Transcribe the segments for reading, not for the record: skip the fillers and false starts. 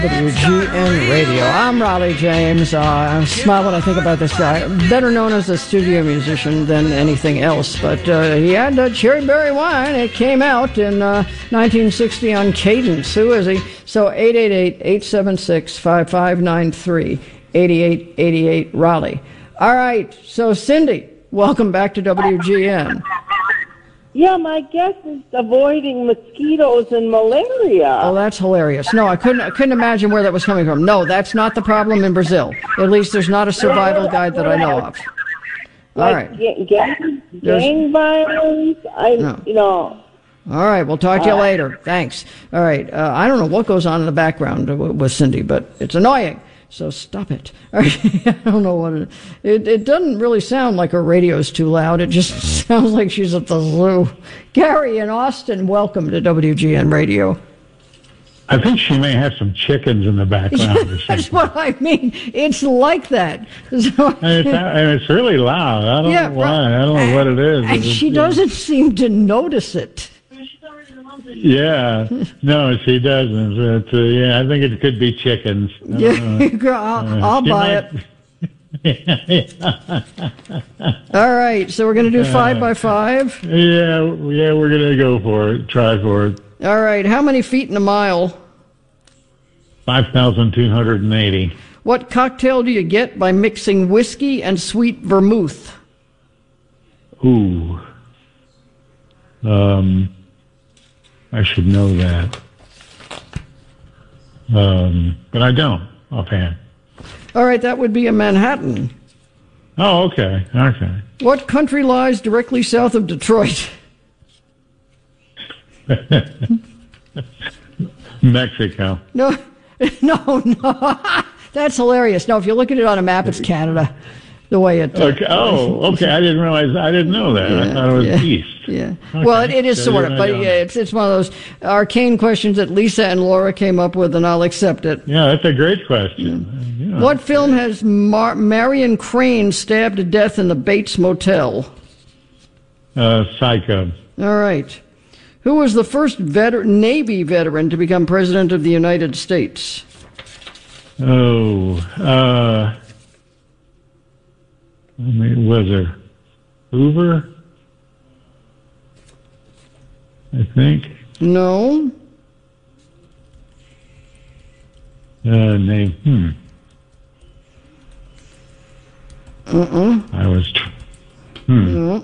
WGN Radio. I'm Raleigh James. I smile when I think about this guy. Better known as a studio musician than anything else. But he had Cherry Berry Wine. It came out in 1960 on Cadence. Who is he? So 888-876-5593. 8888 Raleigh. All right. So Cindy, welcome back to WGN. Yeah, my guess is avoiding mosquitoes and malaria. Oh, that's hilarious. No, I couldn't imagine where that was coming from. No, that's not the problem in Brazil. At least there's not a survival guide that I know of. All right. Gang violence, All right, we'll talk to you later. Thanks. All right, I don't know what goes on in the background with Cindy, but it's annoying. So stop it. All right. I don't know what it doesn't really sound like her radio's too loud. It just sounds like she's at the zoo. Gary in Austin, welcome to WGN Radio. I think she may have some chickens in the background or something. That's what I mean. It's like that. So, and it's really loud. I don't know why. I don't know what it is. And she doesn't seem to notice it. Yeah, no, she doesn't. But, I think it could be chickens. I'll buy it. All right, so we're going to do 5 by 5. Yeah, we're going to go for it. Try for it. All right, how many feet in a mile? 5,280. What cocktail do you get by mixing whiskey and sweet vermouth? Ooh. I should know that. But I don't offhand. All right, that would be a Manhattan. Oh, okay. What country lies directly south of Detroit? Mexico. No. That's hilarious. No, if you look at it on a map, it's Canada. The way it... Okay. Okay. I didn't know that. I thought it was east. Yeah. Okay. Well, it is sort of, but it's one of those arcane questions that Lisa and Laura came up with, and I'll accept it. Yeah, that's a great question. Yeah. What film has Marion Crane stabbed to death in the Bates Motel? Psycho. All right. Who was the first Navy veteran to become President of the United States? Was there Hoover? I think. No. Name. I was. No.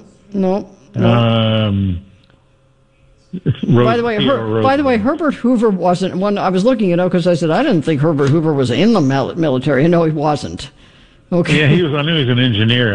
By the way, Herbert Hoover wasn't one. I was looking it up because I said I didn't think Herbert Hoover was in the military. No, he wasn't. Okay. Yeah, I knew he was an engineer.